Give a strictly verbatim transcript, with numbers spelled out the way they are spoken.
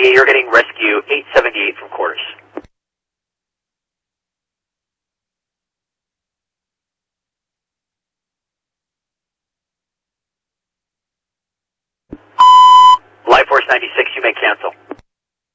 ninety-eight, you're getting rescue eight seventy-eight from quarters. Life Force ninety-six, you may cancel.